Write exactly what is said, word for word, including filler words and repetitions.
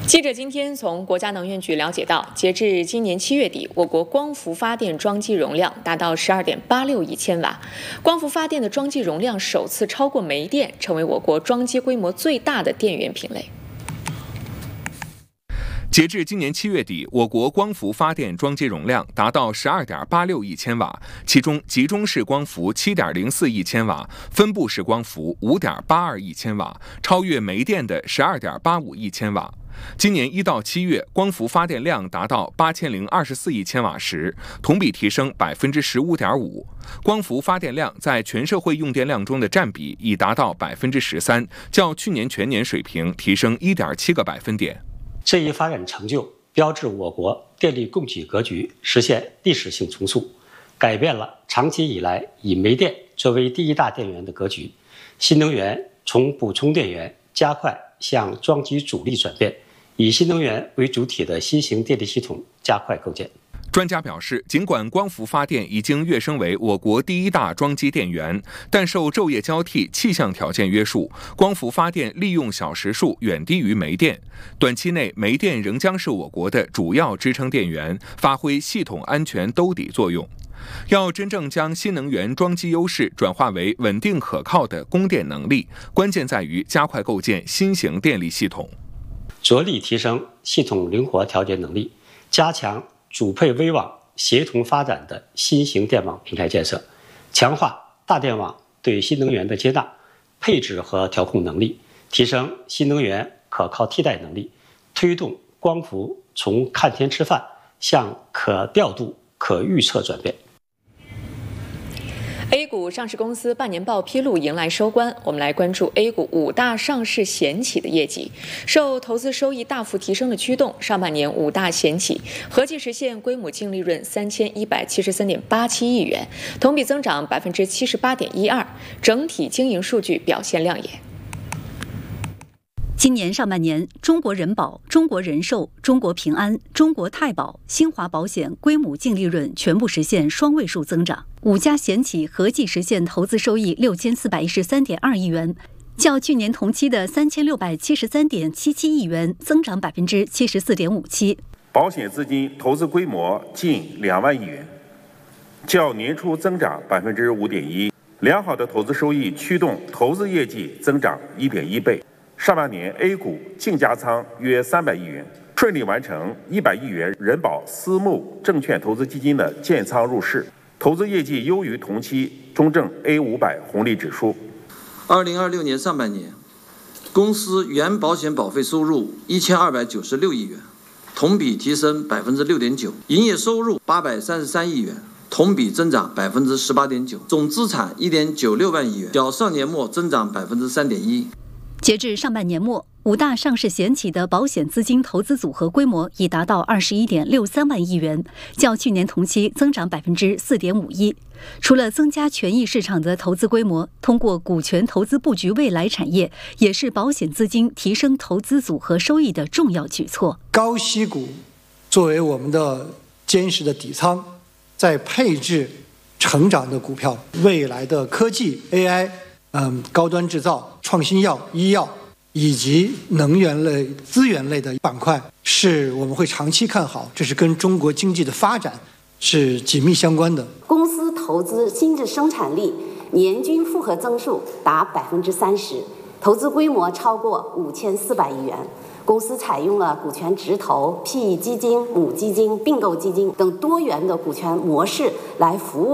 记者今天从国家能源局了解到，截至今年七月底，我国光伏发电装机容量达到十二点八六亿千瓦。光伏发电的装机容量首次超过煤电，成为我国装机规模最大的电源品类。 截至今年七月底，我国光伏发电装机容量达到十二点八六亿千瓦，其中集中式光伏七点零四亿千瓦，分布式光伏五点八二亿千瓦，超越煤电的十二点八五亿千瓦。今年一到七月，光伏发电量达到八千零二十四亿千瓦时，同比提升百分之十五点五。光伏发电量在全社会用电量中的占比已达到百分之十三，较去年全年水平提升一点七个百分点。 这一发展成就标志我国电力供给格局实现历史性重塑，改变了长期以来以煤电作为第一大电源的格局。新能源从补充电源加快向装机主力转变，以新能源为主体的新型电力系统加快构建。 专家表示，尽管光伏发电已经跃升为我国第一大装机电源，但受昼夜交替、气象条件约束，光伏发电利用小时数远低于煤电。短期内，煤电仍将是我国的主要支撑电源，发挥系统安全兜底作用。要真正将新能源装机优势转化为稳定可靠的供电能力，关键在于加快构建新型电力系统， 着力提升系统灵活调节能力，加强主配微网协同发展的新型电网平台建设，强化大电网对新能源的接纳、配置和调控能力，提升新能源可靠替代能力，推动光伏从看天吃饭向可调度、可预测转变。 A 股上市公司半年报披露迎来收官，我们来关注 A 股五大上市险企的业绩。受投资收益大幅提升的驱动，上半年五大险企合计实现规模净利润三千一百七十三点八七亿元，同比增长百分之七十八点一二，整体经营数据表现亮眼。 今年上半年，中国人保、中国人寿、中国平安、中国太保、新华保险规模净利润全部实现双位数增长，五家险企合计实现投资收益六千四百一十三点二亿元，较去年同期的三千六百七十三点七七亿元增长百分之七十四点五七。 保险资金投资规模近两万亿元，较年初增长百分之五点一。良好的投资收益驱动投资业绩增长一点一倍。上半年 A 股净加仓约三百亿元，顺利完成一百亿元人保私募证券投资基金的建仓入市，投资业绩优于同期中证 A 五百 红利指数。 二零二六年上半年，公司原保险保费收入一千二百九十六亿元，同比提升百分之六点九，营业收入八百三十三亿元，同比增长百分之十八点九，总资产一点九六万亿元，较上年末增长百分之三点一。 截至上半年末，五大上市险企的保险资金投资组合规模已达到二十一点六三万亿元，较去年同期增长百分之四点五一。除了增加权益市场的投资规模，通过股权投资布局未来产业，也是保险资金提升投资组合收益的重要举措。 高息股作为我们的坚实的底仓，在配置成长的股票，未来的科技 A I。嗯，高端制造、创新药、医药以及能源类、资源类的板块，是我们会长期看好，这是跟中国经济的发展是紧密相关的。 公司投资新质生产力年均复合增速达百分之三十，投资规模超过五千四百亿元。公司采用了股权直投、P E 基金、母基金、并购基金等多元的股权模式来服务